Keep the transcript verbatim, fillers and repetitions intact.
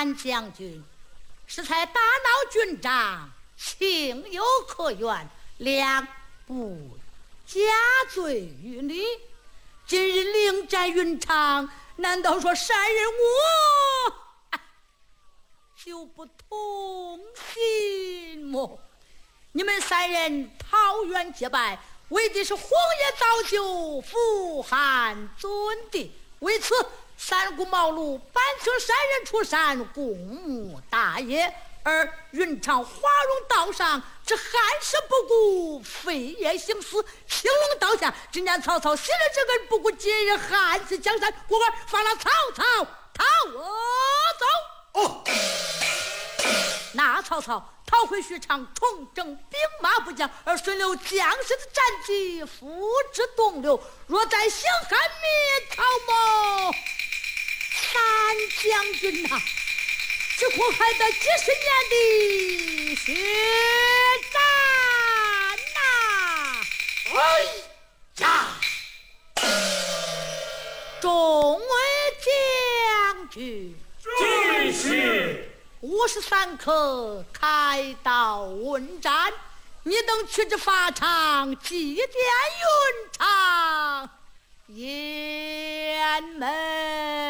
三将军是才大闹军帐，情有可原，两不加罪于你。今日领战云长，难道说山人我、啊、就不同心么？你们三人桃园结拜，为的是荒野造就，富汉尊帝。为此，三顾茅庐，搬请山人出山，共沐大业。而云长华容道上，这汉室不顾，飞檐行事，青龙刀下。只见曹操袭了这个不顾今日汉室江山，故而放了曹操逃走。 哦， 那曹操逃回许昌，重整兵马部将，而顺流将士的战绩，付之东流。若再行汉灭曹某，三将军呐、啊，只恐还得几十年的血战呐！ 哎呀， 众位将军， 进士。 五十三刻开刀问斩，你等去至法场，祭奠云长，雁门。